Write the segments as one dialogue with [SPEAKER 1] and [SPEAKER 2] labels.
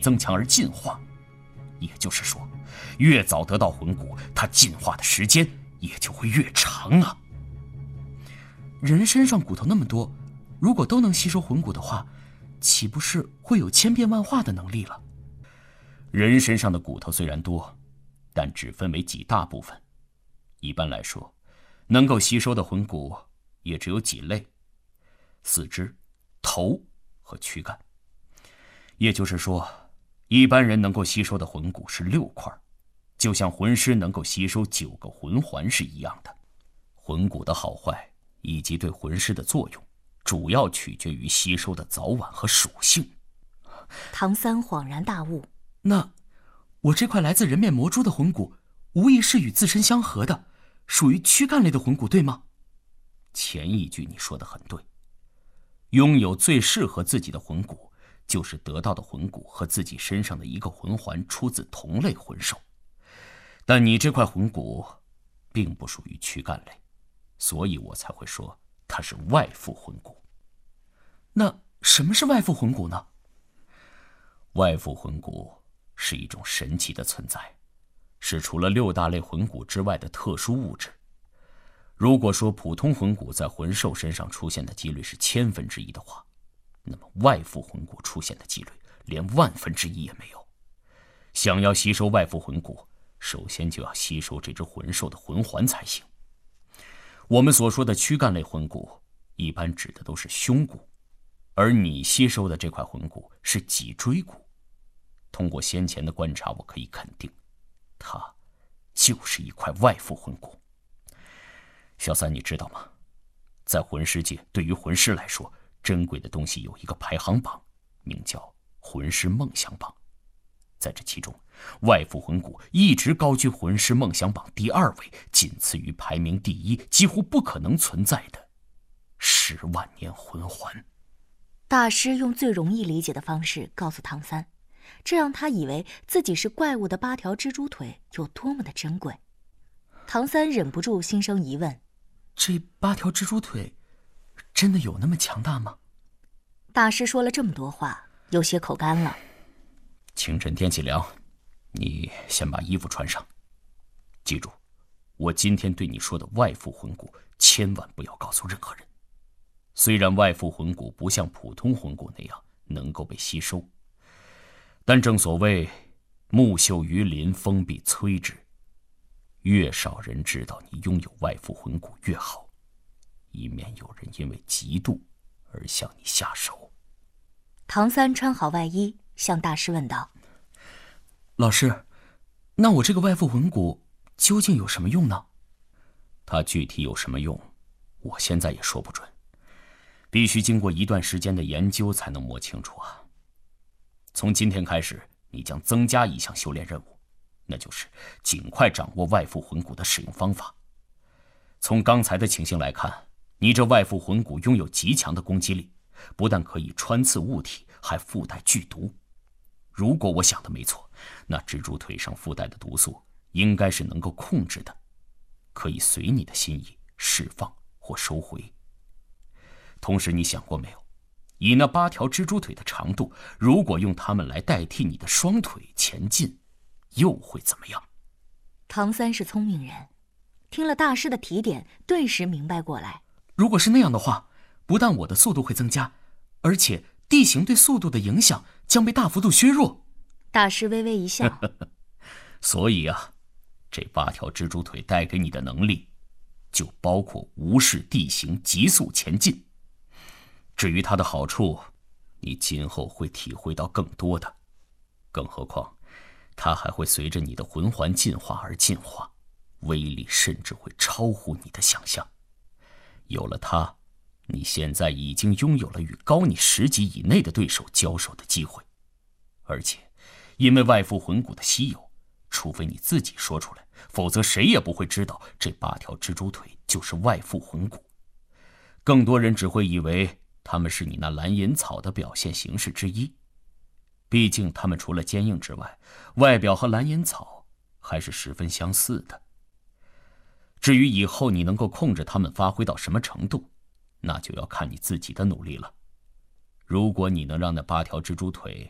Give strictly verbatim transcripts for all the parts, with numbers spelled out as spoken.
[SPEAKER 1] 增强而进化。也就是说，越早得到魂骨，它进化的时间也就会越长啊。
[SPEAKER 2] 人身上骨头那么多，如果都能吸收魂骨的话，岂不是会有千变万化的能力了？
[SPEAKER 1] 人身上的骨头虽然多，但只分为几大部分。一般来说，能够吸收的魂骨也只有几类：四肢、头和躯干。也就是说，一般人能够吸收的魂骨是六块，就像魂师能够吸收九个魂环是一样的。魂骨的好坏以及对魂师的作用，主要取决于吸收的早晚和属性。
[SPEAKER 3] 唐三恍然大悟，
[SPEAKER 2] 那我这块来自人面魔蛛的魂骨，无疑是与自身相合的，属于躯干类的魂骨，对吗？
[SPEAKER 1] 前一句你说得很对，拥有最适合自己的魂骨，就是得到的魂骨和自己身上的一个魂环出自同类魂兽。但你这块魂骨并不属于躯干类，所以我才会说它是外附魂骨。
[SPEAKER 2] 那什么是外附魂骨呢？
[SPEAKER 1] 外附魂骨是一种神奇的存在，是除了六大类魂骨之外的特殊物质。如果说普通魂骨在魂兽身上出现的几率是千分之一的话，那么外附魂骨出现的几率连万分之一也没有。想要吸收外附魂骨，首先就要吸收这只魂兽的魂环才行。我们所说的躯干类魂骨，一般指的都是胸骨，而你吸收的这块魂骨是脊椎骨。通过先前的观察，我可以肯定，它就是一块外附魂骨。小三，你知道吗？在魂师界，对于魂师来说，珍贵的东西有一个排行榜，名叫魂师梦想榜。在这其中，外附魂骨一直高居魂师梦想榜第二位，仅次于排名第一几乎不可能存在的十万年魂环。
[SPEAKER 3] 大师用最容易理解的方式告诉唐三，这让他以为自己是怪物的八条蜘蛛腿有多么的珍贵。唐三忍不住心生疑问：
[SPEAKER 2] 这八条蜘蛛腿真的有那么强大吗？
[SPEAKER 3] 大师说了这么多话，有些口干了。
[SPEAKER 1] 清晨天气凉，你先把衣服穿上。记住，我今天对你说的外附魂骨，千万不要告诉任何人。虽然外附魂骨不像普通魂骨那样能够被吸收，但正所谓木秀于林，风必摧之。越少人知道你拥有外附魂骨越好，以免有人因为嫉妒而向你下手。
[SPEAKER 3] 唐三穿好外衣，向大师问道：
[SPEAKER 2] 老师，那我这个外附魂骨究竟有什么用呢？
[SPEAKER 1] 它具体有什么用，我现在也说不准，必须经过一段时间的研究才能摸清楚啊。从今天开始，你将增加一项修炼任务，那就是尽快掌握外附魂骨的使用方法。从刚才的情形来看，你这外附魂骨拥有极强的攻击力，不但可以穿刺物体，还附带剧毒。如果我想的没错，那蜘蛛腿上附带的毒素应该是能够控制的，可以随你的心意释放或收回。同时，你想过没有，以那八条蜘蛛腿的长度，如果用它们来代替你的双腿前进，又会怎么样？
[SPEAKER 3] 唐三是聪明人，听了大师的提点，顿时明白过来。
[SPEAKER 2] 如果是那样的话，不但我的速度会增加，而且地形对速度的影响将被大幅度削弱。
[SPEAKER 3] 大师微微一笑。
[SPEAKER 1] 所以啊，这八条蜘蛛腿带给你的能力，就包括无视地形，急速前进。至于它的好处，你今后会体会到更多的。更何况，它还会随着你的魂环进化而进化，威力甚至会超乎你的想象。有了它，你现在已经拥有了与高你十级以内的对手交手的机会。而且，因为外附魂骨的稀有，除非你自己说出来，否则谁也不会知道这八条蜘蛛腿就是外附魂骨。更多人只会以为它们是你那蓝银草的表现形式之一。毕竟它们除了坚硬之外，外表和蓝银草还是十分相似的。至于以后你能够控制它们发挥到什么程度，那就要看你自己的努力了。如果你能让那八条蜘蛛腿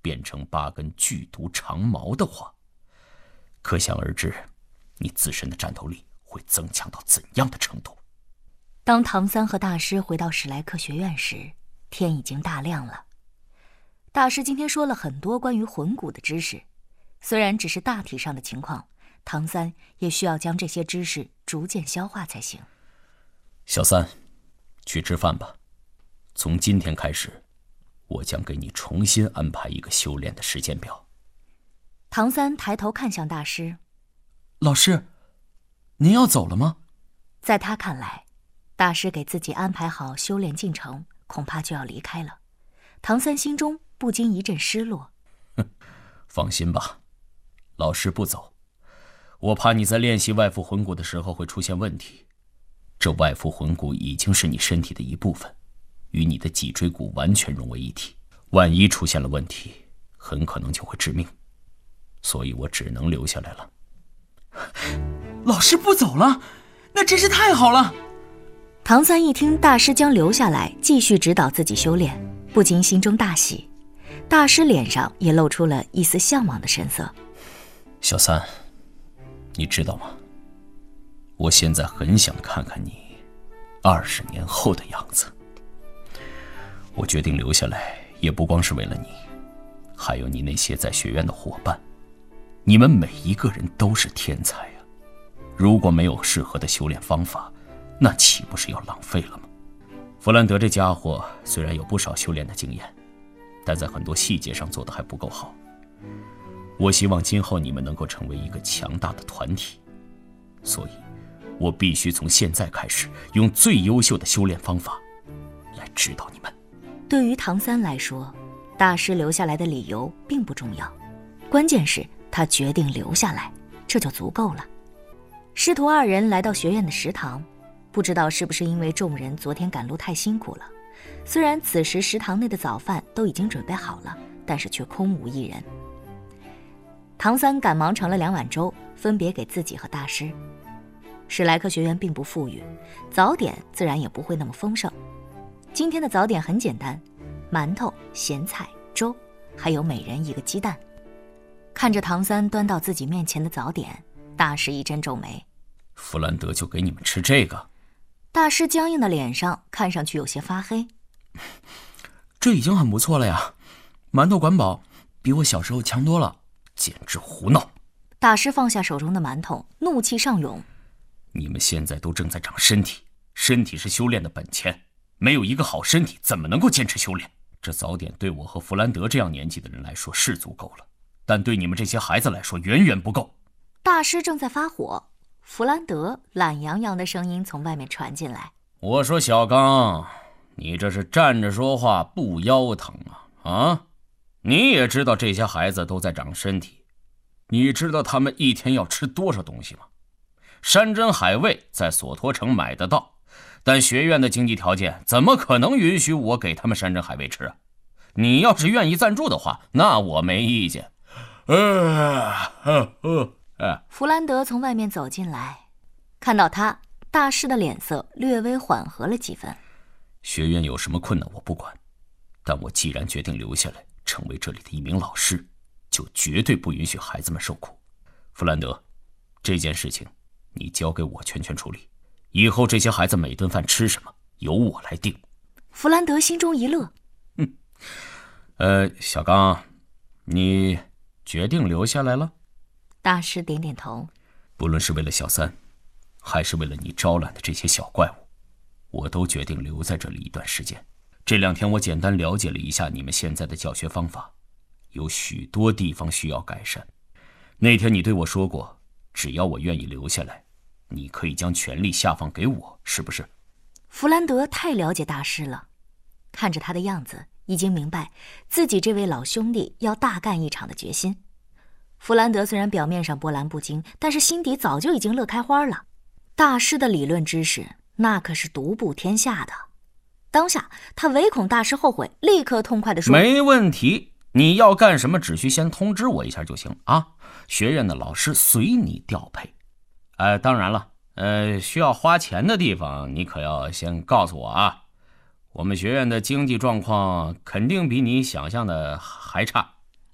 [SPEAKER 1] 变成八根剧毒长矛的话，可想而知，你自身的战斗力会增强到怎样的程度。
[SPEAKER 3] 当唐三和大师回到史莱克学院时，天已经大亮了。大师今天说了很多关于魂骨的知识，虽然只是大体上的情况，唐三也需要将这些知识逐渐消化才行。
[SPEAKER 1] 小三，去吃饭吧。从今天开始，我将给你重新安排一个修炼的时间表。
[SPEAKER 3] 唐三抬头看向大师，
[SPEAKER 2] 老师，您要走了吗？
[SPEAKER 3] 在他看来，大师给自己安排好修炼进程，恐怕就要离开了。唐三心中不禁一阵失落。
[SPEAKER 1] 放心吧，老师不走。我怕你在练习外附魂骨的时候会出现问题。这外附魂骨已经是你身体的一部分，与你的脊椎骨完全融为一体。万一出现了问题，很可能就会致命。所以我只能留下来了。
[SPEAKER 2] 老师不走了，那真是太好了。
[SPEAKER 3] 唐三一听大师将留下来继续指导自己修炼，不禁心中大喜。大师脸上也露出了一丝向往的神色。
[SPEAKER 1] 小三，你知道吗？我现在很想看看你二十年后的样子。我决定留下来，也不光是为了你，还有你那些在学院的伙伴。你们每一个人都是天才啊！如果没有适合的修炼方法，那岂不是要浪费了吗？弗兰德这家伙虽然有不少修炼的经验，但在很多细节上做得还不够好。我希望今后你们能够成为一个强大的团体，所以我必须从现在开始用最优秀的修炼方法来指导你们。
[SPEAKER 3] 对于唐三来说，大师留下来的理由并不重要，关键是他决定留下来，这就足够了。师徒二人来到学院的食堂，不知道是不是因为众人昨天赶路太辛苦了，虽然此时食堂内的早饭都已经准备好了，但是却空无一人。唐三赶忙盛了两碗粥，分别给自己和大师。史莱克学院并不富裕，早点自然也不会那么丰盛。今天的早点很简单，馒头、咸菜、粥，还有每人一个鸡蛋。看着唐三端到自己面前的早点，大师一阵皱眉。
[SPEAKER 1] 弗兰德就给你们吃这个？
[SPEAKER 3] 大师僵硬的脸上看上去有些发黑。
[SPEAKER 2] 这已经很不错了呀，馒头管饱，比我小时候强多了。
[SPEAKER 1] 简直胡闹！
[SPEAKER 3] 大师放下手中的馒头，怒气上涌。
[SPEAKER 1] 你们现在都正在长身体，身体是修炼的本钱，没有一个好身体怎么能够坚持修炼？这早点对我和弗兰德这样年纪的人来说是足够了，但对你们这些孩子来说远远不够。
[SPEAKER 3] 大师正在发火，弗兰德懒洋洋的声音从外面传进来。
[SPEAKER 1] 我说小刚，你这是站着说话不腰疼啊啊！你也知道这些孩子都在长身体，你知道他们一天要吃多少东西吗？山珍海味在索托城买得到，但学院的经济条件怎么可能允许我给他们山珍海味吃啊？你要是愿意赞助的话，那我没意见。呃呃呃呃、
[SPEAKER 3] 弗兰德从外面走进来，看到他，大师的脸色略微缓和了几分。
[SPEAKER 1] 学院有什么困难我不管，但我既然决定留下来成为这里的一名老师，就绝对不允许孩子们受苦。弗兰德，这件事情你交给我全权处理，以后这些孩子每顿饭吃什么由我来定。
[SPEAKER 3] 弗兰德心中一乐，
[SPEAKER 1] 嗯，呃，小刚，你决定留下来了？
[SPEAKER 3] 大师点点头。
[SPEAKER 1] 不论是为了小三，还是为了你招揽的这些小怪物，我都决定留在这里一段时间。这两天我简单了解了一下你们现在的教学方法，有许多地方需要改善。那天你对我说过，只要我愿意留下来，你可以将权力下放给我，是不是？
[SPEAKER 3] 弗兰德太了解大师了，看着他的样子，已经明白自己这位老兄弟要大干一场的决心。弗兰德虽然表面上波澜不惊，但是心底早就已经乐开花了。大师的理论知识那可是独步天下的。当下他唯恐大师后悔，立刻痛快地说：
[SPEAKER 1] 没问题，你要干什么只需先通知我一下就行啊！学院的老师随你调配。呃，当然了，呃，需要花钱的地方你可要先告诉我啊。我们学院的经济状况肯定比你想象的还差。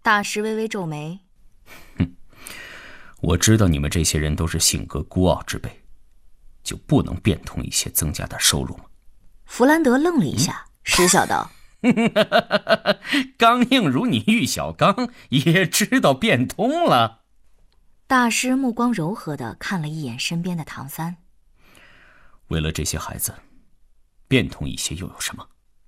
[SPEAKER 3] 大师微微皱眉。
[SPEAKER 1] 哼，我知道你们这些人都是性格孤傲之辈，就不能变通一些，增加点收入吗？
[SPEAKER 3] 弗兰德愣了一下，失笑道：
[SPEAKER 1] 刚硬如你玉小刚，也知道变通了。
[SPEAKER 3] 大师目光柔和地看了一眼身边的唐三。
[SPEAKER 1] 为了这些孩子，变通一些又有什么？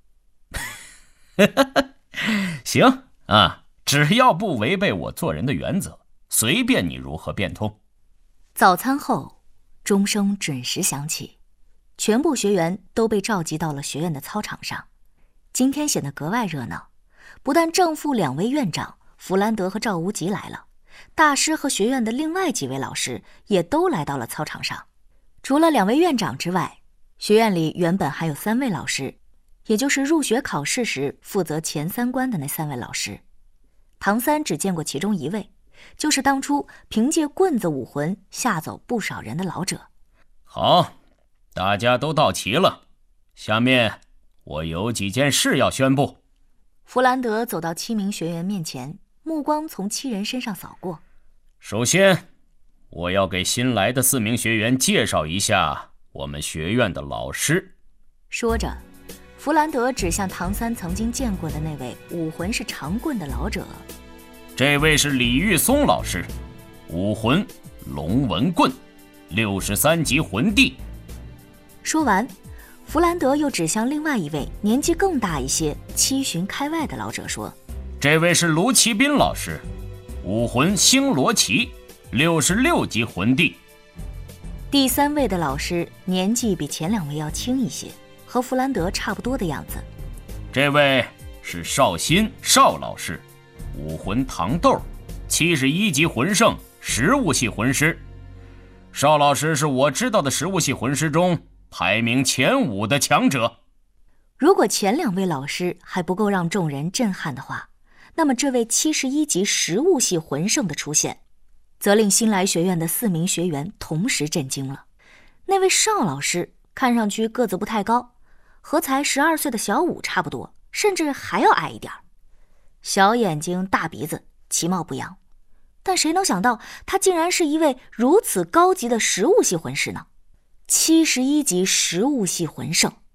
[SPEAKER 1] 行啊，只要不违背我做人的原则，随便你如何变通。
[SPEAKER 3] 早餐后，钟声准时响起，全部学员都被召集到了学院的操场上。今天显得格外热闹，不但正副两位院长弗兰德和赵无极来了，大师和学院的另外几位老师也都来到了操场上。除了两位院长之外，学院里原本还有三位老师，也就是入学考试时负责前三关的那三位老师。唐三只见过其中一位，就是当初凭借棍子武魂吓走不少人的老者。
[SPEAKER 1] 好，大家都到齐了，下面我有几件事要宣布。
[SPEAKER 3] 弗兰德走到七名学员面前，目光从七人身上扫过。
[SPEAKER 1] 首先，我要给新来的四名学员介绍一下我们学院的老师。
[SPEAKER 3] 说着，弗兰德指向唐三曾经见过的那位武魂是长棍的老者。
[SPEAKER 1] 这位是李玉松老师，武魂龙纹棍，六十三级魂帝。
[SPEAKER 3] 说完，弗兰德又指向另外一位年纪更大一些、七旬开外的老者说：
[SPEAKER 1] 这位是卢奇斌老师，武魂星罗旗，六十六级魂帝。
[SPEAKER 3] 第三位的老师年纪比前两位要轻一些，和弗兰德差不多的样子。
[SPEAKER 1] 这位是邵新邵老师，武魂糖豆，七十一级魂圣，食物系魂师。邵老师是我知道的食物系魂师中排名前五的强者。
[SPEAKER 3] 如果前两位老师还不够让众人震撼的话，那么这位七十一级食物系魂圣的出现，则令新来学院的四名学员同时震惊了。那位邵老师看上去个子不太高，和才十二岁的小五差不多，甚至还要矮一点。小眼睛大鼻子，其貌不扬，但谁能想到他竟然是一位如此高级的食物系魂师呢？七十一级食物系魂圣。